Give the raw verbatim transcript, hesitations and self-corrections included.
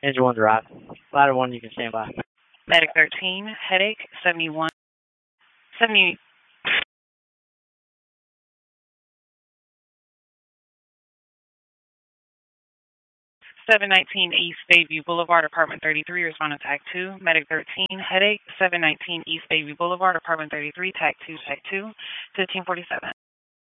Engine one drive. Ladder one, you can stand by. Medic thirteen, headache, seventy-one, seventy. seven nineteen East Bayview Boulevard, Apartment thirty-three, responding to TAC two. Medic thirteen, headache, seven nineteen East Bayview Boulevard, Apartment thirty-three, TAC two, TAC two, fifteen forty-seven.